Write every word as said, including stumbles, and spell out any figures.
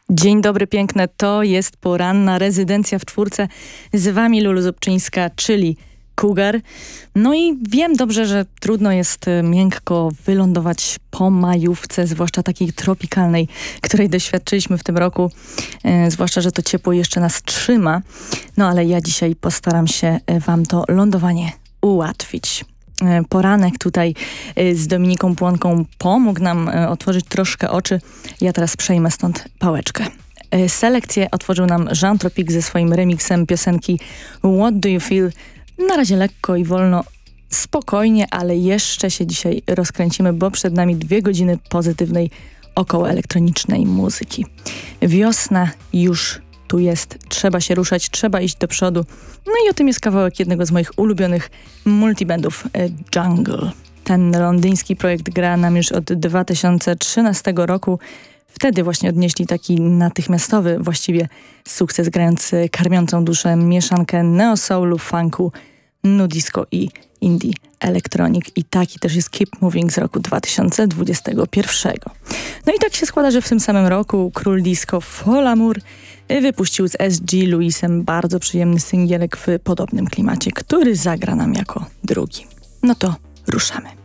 Dzień dobry piękne, to jest poranna rezydencja w czwórce. Z wami Lulu Zubczyńska, czyli Cougar. No i wiem dobrze, że trudno jest miękko wylądować po majówce, zwłaszcza takiej tropikalnej, której doświadczyliśmy w tym roku. E, zwłaszcza, że to ciepło jeszcze nas trzyma. No ale ja dzisiaj postaram się wam to lądowanie ułatwić. Poranek tutaj z Dominiką Płonką pomógł nam otworzyć troszkę oczy. Ja teraz przejmę stąd pałeczkę. Selekcję otworzył nam Jean Tropique ze swoim remixem piosenki What Do You Feel? Na razie lekko i wolno, spokojnie, ale jeszcze się dzisiaj rozkręcimy, bo przed nami dwie godziny pozytywnej, około elektronicznej muzyki. Wiosna już tu jest, trzeba się ruszać, trzeba iść do przodu. No i o tym jest kawałek jednego z moich ulubionych multibandów, Jungle. Ten londyński projekt gra nam już od dwa tysiące trzynastego roku. Wtedy właśnie odnieśli taki natychmiastowy właściwie sukces, grając karmiącą duszę mieszankę neo-soulu, funku, nu disco i indie electronic. I taki też jest Keep Moving z roku dwa tysiące dwudziestego pierwszego. No i tak się składa, że w tym samym roku król disco Folamour wypuścił z S G Louisem bardzo przyjemny singielek w podobnym klimacie, który zagra nam jako drugi. No to ruszamy.